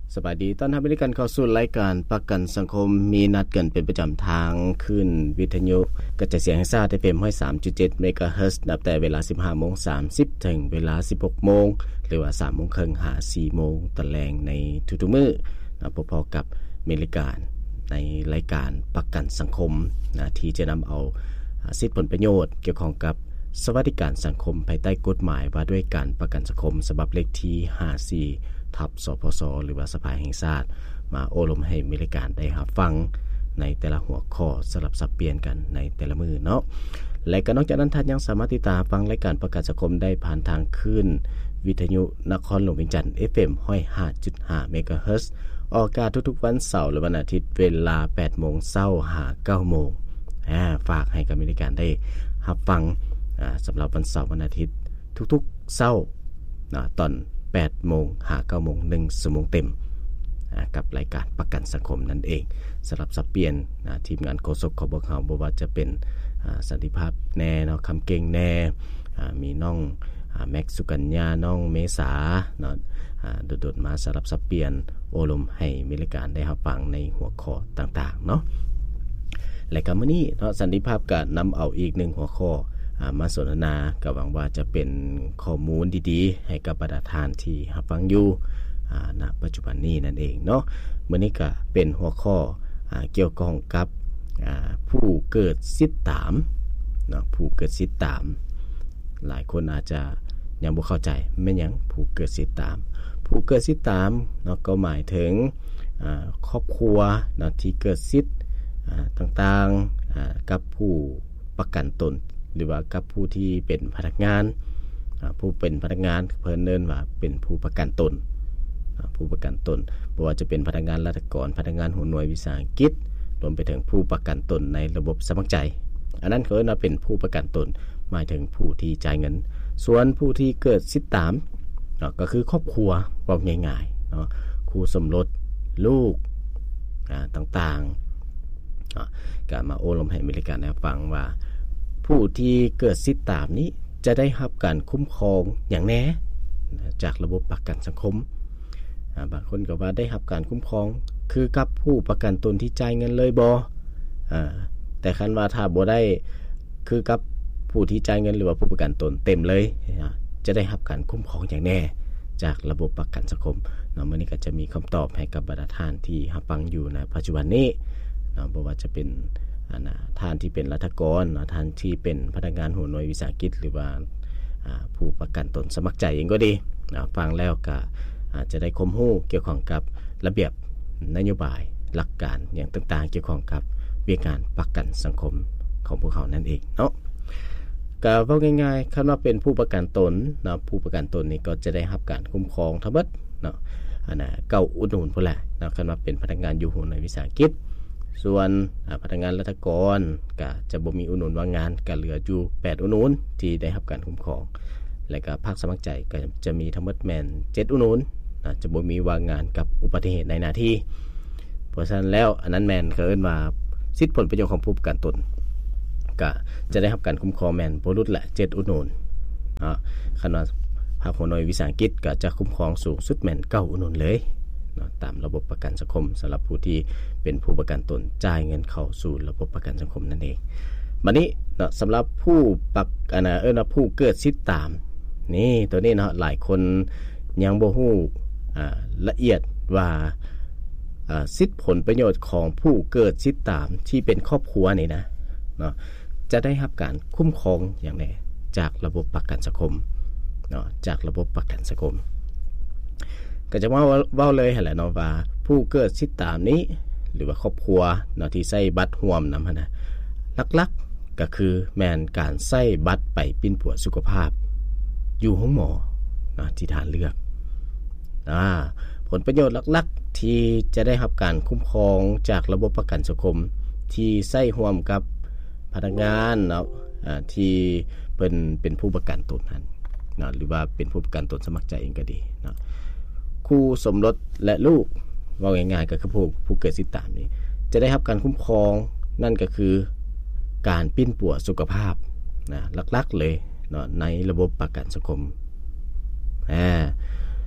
สบายดีต้อนรับกันเข้าสู่รายการประกันสังคมมีนัดกันเป็นประจำทางขึ้นวิทยุกระจายเสียงแห่งชาติ FM 103.7 เมกะเฮิรตซ์นับแต่เวลา 15:30 ถึงเวลา 16:00 นหรือว่า 3:30 นหา 4:00 นตะแลงในทุกๆมื้อนะพอๆกับเมริการในรายการประกันสังคมนะที่จะนำเอาสิทธิผลประโยชน์เกี่ยวข้องกับสวัสดิการสังคมภายใต้กฎหมายว่าด้วยการประกันสังคมฉบับเลขที่54/สพสหรือว่าสภาแห่งชาติมาโอลมให้มีรายการได้รับฟังในแต่ละหัวข้อสลับสับเปลี่ยนกันในแต่ละมื้อเนาะและก็นอกจากนั้นท่านยังสามารถติดตามฟังรายการประกันสังคมได้ผ่านทางคลื่นวิทยุนครหลวงเวียงจันทน์ FM 105.5 เมกะเฮิรตซ์ออกอากาศทุกๆวันเสาร์และวันอาทิตย์เวลา 8:00 นเช้าหา 9:00 นฝากให้กับมีรายการได้รับฟังสำหรับวันเสาร์วันอาทิตย์ทุกๆเช้าตอน8:00 นหา 9:00 น1ชั่วโมงเต็มกับรายการประกันสังคมนั่นเองสำหรับสับเปลี่ยนทีมงานโฆษกของพวกเราบ่ว่าจะเป็นสันติภาพแน่เนาะคำเก่งแน่มีน้องแม็กสุกัญญาน้องเมษาเนาะโดดๆมาสำหรับสับเปลี่ยนโอลมให้มีรายการได้รับฟังในหัวข้อต่างๆเนาะและก็มื้อนี้เนาะสันติภาพก็นำเอาอีก1หัวข้อมาสนทนาก็หวังว่าจะเป็นข้อมูลดีๆให้กับประชาชนที่รับฟังอยู่ณปัจจุบันนี้นั่นเองเนาะมื้อนี้ก็เป็นหัวข้อเกี่ยวข้องกับผู้เกิดสิทธิ์ตามเนาะผู้เกิดสิทธิ์ตามหลายคนอาจจะยังบ่เข้าใจแม่นหยังผู้เกิดสิทธิ์ตามผู้เกิดสิทธิ์ตามเนาะก็หมายถึงครอบครัวเนาะที่เกิดสิทธิ์ต่างๆกับผู้ประกันตนหรือว่ากับผู้ที่เป็นพนักงานผู้เป็นพนักงานเพิ่นเอิ้นว่าเป็นผู้ประกันตนผู้ประกันตนบ่ว่าจะเป็นพนักงานราชการพนักงานหัวหน่วยวิสาหกิจรวมไปถึงผู้ประกันตนในระบบสมัครใจอันนั้นเขาเรียกว่าเป็นผู้ประกันตนหมายถึงผู้ที่จ่ายเงินส่วนผู้ที่เกิดสิทธิ์ตามก็คือครอบครัวว่าง่ายๆเนาะคู่สมรสลูกต่างๆก็มาโอลมให้อเมริกันได้ฟังว่าผู้ที่เกิดสิทธิ์ตามนี้จะได้รับการคุ้มครองอย่างแน่จากระบบประกันสังคมบางคนก็ว่าได้รับการคุ้มครองคือกับผู้ประกันตนที่จ่ายเงินเลยบ่แต่คันว่าถ้าบ่ได้คือกับผู้ที่จ่ายเงินหรือว่าผู้ประกันตนเต็มเลยจะได้รับการคุ้มครองอย่างแน่จากระบบประกันสังคมเนาะมื้อนี้ก็จะมีคำตอบให้กับบรรดาท่านที่รับฟังอยู่ในปัจจุบันนี้เนาะบ่ว่าจะเป็นท่านที่เป็นราชการท่านที่เป็นพนักงานหัวหน่วยวิสาหกิจหรือว่าผู้ประกันตนสมัครใจเองก็ดีฟังแล้วก็อาจจะได้ความรู้เกี่ยวข้องกับระเบียบนโยบายหลักการอย่างต่างๆเกี่ยวข้องกับวิธีการประกันสังคมของพวกเขานั่นเองเนาะก็เว้าง่ายๆคันว่าเป็นผู้ประกันตนเนาะผู้ประกันตนนี่ก็จะได้รับการคุ้มครองทั้งหมดเนาะเก่าอุดหนุนพุ่นแหละเนาะคันว่าเป็นพนักงานอยู่หัวหน่วยวิสาหกิจส่วนพนักงานราชการก็จะบ่มีอุดหนุนว่างงานก็เหลืออยู่8อุดหนุนที่ได้รับการคุ้มครองและก็ภาคสมัครใจก็จะมีทั้งหมดแม่น7อุดหนุนจะบ่มีว่างงานกับอุบัติเหตุในหน้าที่เพราะฉะนั้นแล้วอันนั้นแม่นเขาเอิ้นว่าสิทธิผลประโยชน์ของผู้ประกันตนก็จะได้รับการคุ้มครองแม่นบ่รุดละ7อุดหนุนคันว่าภาคหัวหน่วยวิสาหกิจก็จะคุ้มครองสูงสุดแม่น9อุดหนุนเลยตามระบบประกันสังคมสำหรับผู้ที่เป็นผู้ประกันตนจ่ายเงินเข้าสู่ระบบประกันสังคมนั่นเองบัดนี้เนาะสำหรับผู้ผู้เกิดสิทธิ์ตามนี่ตัวนี้เนาะหลายคนยังบ่ฮู้ละเอียดว่าสิทธิผลประโยชน์ของผู้เกิดสิทธิ์ตามที่เป็นครอบครัวนี่นะเนาะจะได้รับการคุ้มครองอย่างไรจากระบบประกันสังคมเนาะจากระบบประกันสังคมก็จะว่าเว้าเลยหั่นแหละเนาะว่าผู้เกิดสิทธิ์ตามนี้หรือว่าครอบครัวเนาะที่ใช้บัตรร่วมนำหั่นน่ะหลักๆก็คือแม่นการใช้บัตรไปปิ้นปวดสุขภาพอยู่ห้องหมอเนาะที่ท่านเลือกผลประโยชน์หลักๆที่จะได้รับการคุ้มครองจากระบบประกันสังคมที่ใช้ร่วมกับพนักงานเนาะที่เป็นผู้ประกันตนนั้นเนาะหรือว่าเป็นผู้ประกันตนสมัครใจเองก็ดีเนาะคู่สมรสและลูกว่าง่ายๆก็คือผู้เกิดสิทธิ์ตามนี้จะได้รับการคุ้มครองนั่นก็คือการปิ้นปัวสุขภาพนะหลักๆเลยเนาะในระบบประกันสังคม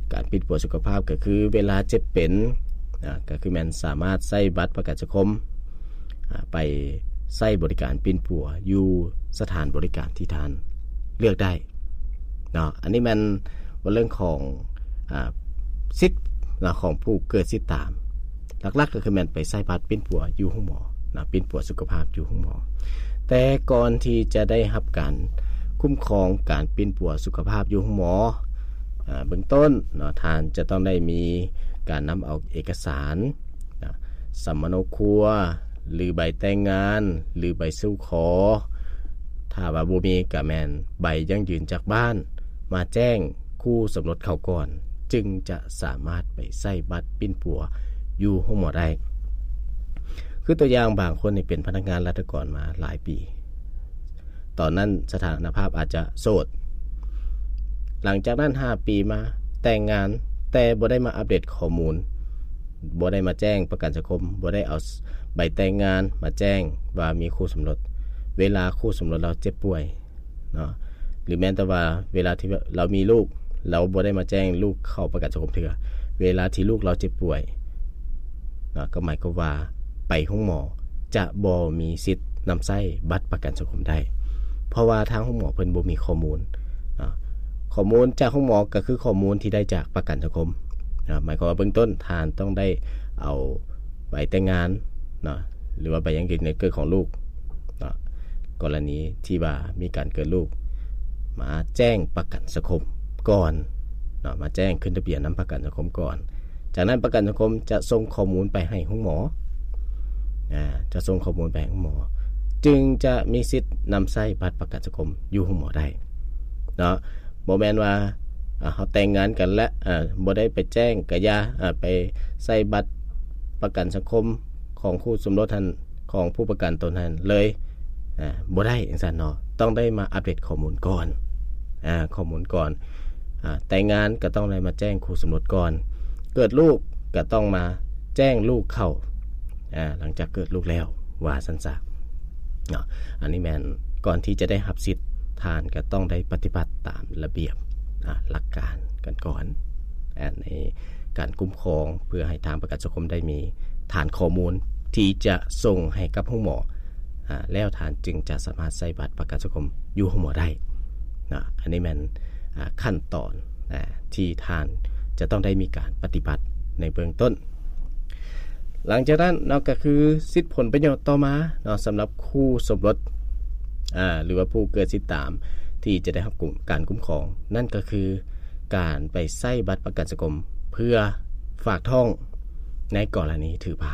การปิดปัวสุขภาพก็คือเวลาเจ็บเป็นก็คือแม่นสามารถใช้บัตรประกันสังคมไปใช้บริการปิ่นปัวอยู่สถานบริการที่ท่านเลือกได้เนาะอันนี้มันว่าเรื่องของสิทธิ์ของผู้เกิดสิทธิ์ตามหลักๆก็คือแม่นไปใช้บัตรปิ่นปัวอยู่ห้องหมอนะปิ่นปัวสุขภาพอยู่ห้องหมอแต่ก่อนที่จะได้รับการคุ้มครองการปิ่นปัวสุขภาพอยู่ห้องหมอเบื้องต้นเนาะท่านจะต้องได้มีการนำเอาเอกสารสัมมโนครัวหรือใบแต่งงานหรือใบสู่ขอถ้าว่าบ่มีก็แม่นใบยั่งยืนจากบ้านมาแจ้งคู่สมรสเขาก่อนจึงจะสามารถไปใช้บัตรปิ่นปัวอยู่ห้องหมอได้คือตัวอย่างบางคนนี่เป็นพนักงานรัฐกรมาหลายปีตอนนั้นสถานภาพอาจจะโสดหลังจากนั้น5ปีมาแต่งงานแต่บ่ได้มาอัปเดตข้อมูลบ่ได้มาแจ้งประกันสังคมบ่ได้เอาใบแต่งงานมาแจ้งว่ามีคู่สมรสเวลาคู่สมรสเราเจ็บป่วยเนาะหรือแม้แต่ว่าเวลาที่เรามีลูกเราบ่ได้มาแจ้งลูกเข้าประกันสังคมเถื่อเวลาที่ลูกเราเจ็บป่วยเนาะก็หมายความว่าไปห้องหมอจะบ่มีสิทธิ์นำใช้บัตรประกันสังคมได้เพราะว่าทางห้องหมอเพิ่นบ่มีข้อมูลข้อมูลจากห้องหมอก็คือข้อมูลที่ได้จากประกันสังคมหมายความว่าเบื้องต้นท่านต้องได้เอาใบแต่งงานนะหรือว่าใบยังยืนในเกิดของลูกนะกรณีที่ว่ามีการเกิดลูกมาแจ้งประกันสังคมก่อนนะมาแจ้งขึ้นทะเบียนนำประกันสังคมก่อนจากนั้นประกันสังคมจะส่งข้อมูลไปให้ห้องหมอจะส่งข้อมูลไปให้ห้องหมอจึงจะมีสิทธิ์นำใช้บัตรประกันสังคมอยู่ห้องหมอได้เนาะบ่แม่นว่าเขาแต่งงานกันและบ่ได้ไปแจ้งกะยาไปใส่บัตรประกันสังคมของคู่สมรสท่านของผู้ประกันตนนั้นเลยบ่ได้จังซั่นเนาะต้องได้มาอัปเดตข้อมูลก่อนข้อมูลก่อนแต่งงานก็ต้องได้มาแจ้งคู่สมรสก่อนเกิดลูกก็ต้องมาแจ้งลูกเข้าหลังจากเกิดลูกแล้วว่าซั่นซะเนาะอันนี้แม่นก่อนที่จะได้รับสิทธิ์ทานก็ต้องได้ปฏิบัติตามระเบียบหลักการกันก่อนในการคุ้มครองเพื่อให้ทางประกันสังคมได้มีฐานข้อมูลที่จะส่งให้กับห้องหมอแล้วฐานจึงจะสามารถใช้บัตรประกันสังคมอยู่ห้องหมอได้นะอันนี้มันขั้นตอนที่ทานจะต้องได้มีการปฏิบัติในเบื้องต้นหลังจากนั้นเนาะก็คือสิทธิผลประโยชน์ต่อมาเนาะสำหรับคู่สมรสหรือว่าผู้เกิดสิทธิตามที่จะได้รับการคุ้มครองนั่นก็คือการไปใช้บัตรประกันสังคมเพื่อฝากท้องในกรณีถือพา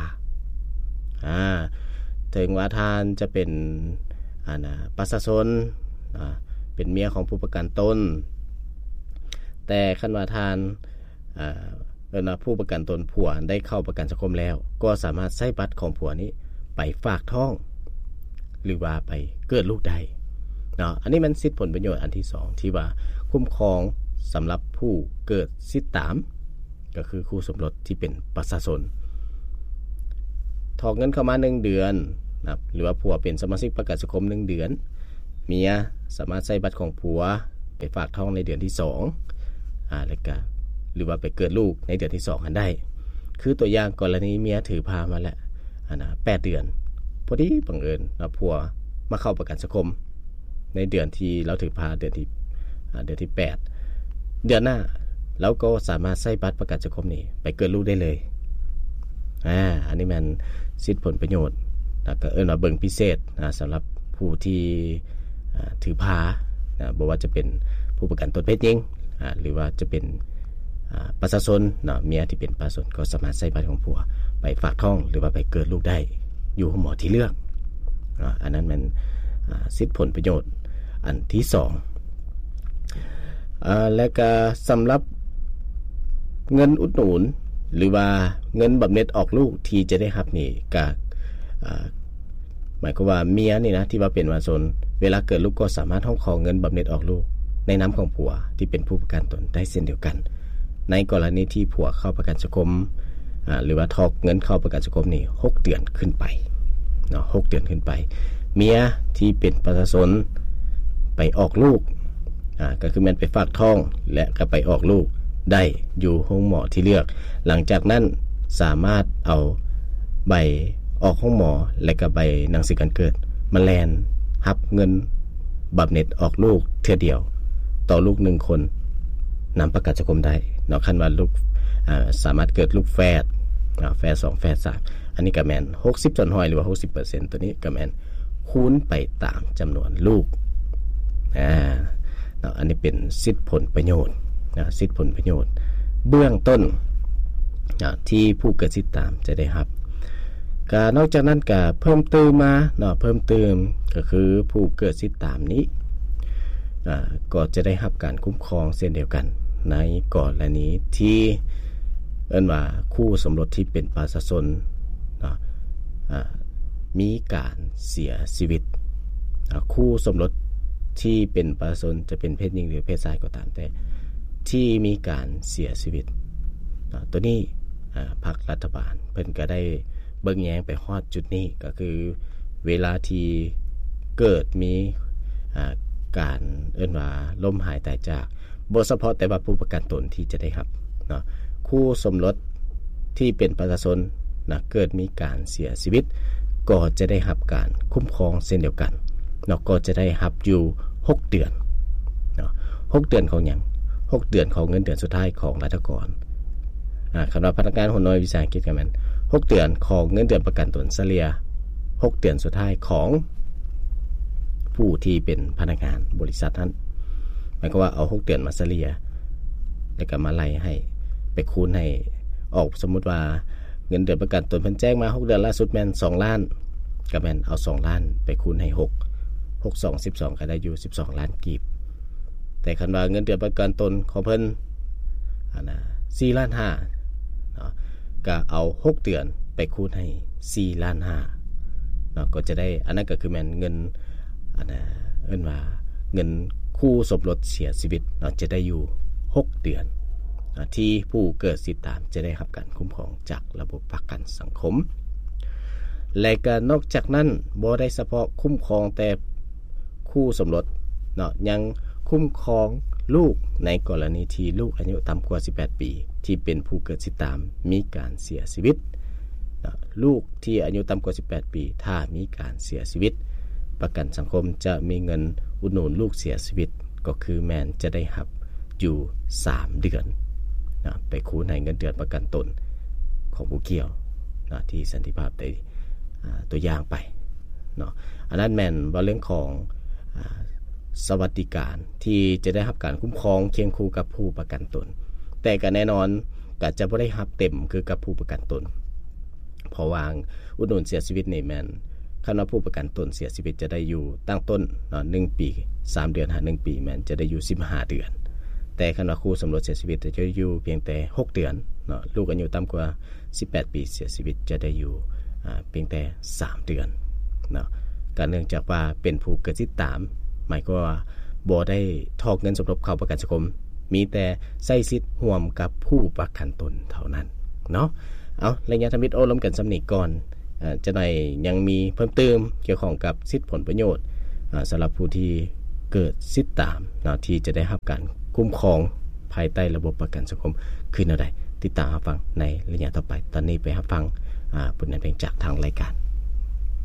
ถึงว่าทานจะเป็นประชาชนเป็นเมียของผู้ประกันตนแต่คันว่าทานผู้ประกันตนผัวได้เข้าประกันสังคมแล้วก็สามารถใช้บัตรของผัวนี้ไปฝากท้องหรือว่าไปเกิดลูกได้เนาะอันนี้มันสิทธิผลประโยชน์อันที่2ที่ว่าคุ้มครองสำหรับผู้เกิดสิทธิตามก็คือคู่สมรสที่เป็นประชาชนถอนเงินเข้ามา1เดือนนะหรือว่าผัวเป็นสมาชิกประกันสังคม1เดือนเมียสามารถใช้บัตรของผัวไปฝากท้องในเดือนที่2แล้วก็หรือว่าไปเกิดลูกในเดือนที่2อันได้คือตัวอย่างกรณีเมียถือพามาแล้ว8เดือนพอดีบังเอิญผัวมาเข้าประกันสังคมในเดือนที่เราถือพาเดือนที่8เดือนหน้าเราก็สามารถใช้บัตรประกันสังคมนี้ไปเกิดลูกได้เลยอันนี้มันสิทธิผลประโยชน์ก็เอิ้นว่าเบิ่งพิเศษสำหรับผู้ที่ถือพาบ่ว่าจะเป็นผู้ประกันตนเพศหญิงหรือว่าจะเป็นประชาชนเมียที่เป็นประชาชนก็สามารถใช้บัตรของผัวไปฝากท้องหรือว่าไปเกิดลูกได้อยู่หมอที่เลือกอันนั้นมันสิทธิผลประโยชน์อันที่2และก็สำหรับเงินอุดหนุนหรือว่าเงินบำเหน็จออกลูกที่จะได้รับนี่ก็หมายความว่าเมียนี่นะที่ว่าเป็นประชาชนเวลาเกิดลูกก็สามารถขอเงินบำเหน็จออกลูกในนามของผัวที่เป็นผู้ประกันตนได้เช่นเดียวกันในกรณีที่ผัวเข้าประกันสังคมหรือว่าทอกเงินเข้าประกันสังคมนี่6เดือนขึ้นไปเนาะ6เดือนขึ้นไปเมียที่เป็นประชาชนไปออกลูกก็คือมันไปฝากท้องและก็ไปออกลูกได้อยู่โรงหมอที่เลือกหลังจากนั้นสามารถเอาใบออกห้องหมอและก็ใบหนังสือการเกิดมาแลนรับเงินบำเหน็จออกลูกเทื่อเดียวต่อลูก1คนนำประกันสังคมได้เนาะคันว่าลูกสามารถเกิดลูกแฝดแฝด2แฝด3อันนี้ก็แม่น60ส่วน100หรือว่า 60% ตัวนี้ก็แม่นคูณไปตามจำนวนลูกเนาะอันนี้เป็นสิทธิผลประโยชน์นะสิทธิผลประโยชน์เบื้องต้นที่ผู้เกิดสิทธิตามจะได้รับก็นอกจากนั้นก็เพิ่มเติมมาเนาะเพิ่มเติมก็คือผู้เกิดสิทธิตามนี้ก็จะได้รับการคุ้มครองเช่นเดียวกันในกรณีที่เอิ้นว่าคู่สมรสที่เป็นประชาชนมีการเสียชีวิตคู่สมรสที่เป็นประชาชนจะเป็นเพศหญิงหรือเพศชายก็ตามแต่ที่มีการเสียชีวิตตัวนี้พรรครัฐบาลเพิ่นก็ได้เบิ่งแยงไปฮอดจุดนี้ก็คือเวลาที่เกิดมีการเอิ้นว่าล้มหายตายจากบ่เฉพาะแต่ว่าผู้ประกันตนที่จะได้รับเนาะคู่สมรสที่เป็นประชาชนนะเกิดมีการเสียชีวิตก็จะได้รับการคุ้มครองเช่นเดียวกันเนาะก็จะได้รับอยู่6เดือนเนาะ6เดือนของหยัง6เดือนของเงินเดือนสุดท้ายของรัฐกรคณะพนักงานหัวหน่วยวิสาหกิจกันแม่น6เดือนของเงินเดือนประกันตนเฉลี่ย6เดือนสุดท้ายของผู้ที่เป็นพนักงานบริษัทนั้นหมายความว่าเอา6เดือนมาเฉลี่ยแล้วก็มาไล่ให้ไปคูณให้ออกสมมุติว่าเงินเดือนประกันตนเพิ่นแจ้งมา6เดือนล่าสุดแม่น2ล้านก็แม่นเอา2ล้านไปคูณให้6 6 2 12ก็ได้อยู่12ล้านกีบแต่คันว่าเงินเดือนประกันตนของเพิ่น4ล้าน5เนาะก็เอา6เดือนไปคูณให้4ล้าน5เนาะก็จะได้อันนั้นก็คือแม่นเงินเอิ้นว่าเงินคู่สมรสเสียชีวิตเนาะจะได้อยู่6เดือนที่ผู้เกิดสิทธิตามจะได้รับการคุ้มครองจากระบบประกันสังคมและก็นอกจากนั้นบ่ได้เฉพาะคุ้มครองแต่คู่สมรสเนาะยังคุ้มครองลูกในกรณีที่ลูกอายุต่ำกว่า18ปีที่เป็นผู้เกิดสิทธิตามมีการเสียชีวิตลูกที่อายุต่ำกว่า18ปีถ้ามีการเสียชีวิตประกันสังคมจะมีเงินอุดหนุนลูกเสียชีวิตก็คือแม่นจะได้รับอยู่3เดือนไปคูณให้เงินเดือนประกันตนของผู้เกี่ยวที่สันติภาพได้ตัวอย่างไปเนาะอันนั้นแม่นว่าเรื่องของสวัสดิการที่จะได้รับการคุ้มครองเคียงคู่กับผู้ประกันตนแต่ก็แน่นอนก็จะบ่ได้รับเต็มคือกับผู้ประกันตนเพราะว่าอุดหนุนเสียชีวิตนี่แม่นคันว่าผู้ประกันตนเสียชีวิตจะได้อยู่ตั้งต้น1ปี3เดือนหา1ปีแม่นจะได้อยู่15เดือนแต่คันว่าคู่สมรสเสียชีวิตจะอยู่เพียงแต่6เดือนเนาะลูกอายุต่ำกว่า18ปีเสียชีวิตจะได้อยู่เพียงแต่3เดือนเนาะการเนื่องจากว่าเป็นผู้เกิดสิทธิตามหมายความว่าบ่ได้ทอกเงินสมทบเข้าประกันสังคมมีแต่ใช้สิทธิ์ร่วมกับผู้ประกันตนเท่านั้นเนาะเอาระยะธรรมิตรโอ้ล้มกันสำนีก่อนจะได้ยังมีเพิ่มเติมเกี่ยวข้องกับสิทธิผลประโยชน์สำหรับผู้ที่เกิดสิทธิตามเนาะที่จะได้รับการคุ้มครองภายใต้ระบบประกันสังคมคือแนวใดติดตามรับฟังในระยะต่อไปตอนนี้ไปรับฟังผลงานเพลงจากทางรายการ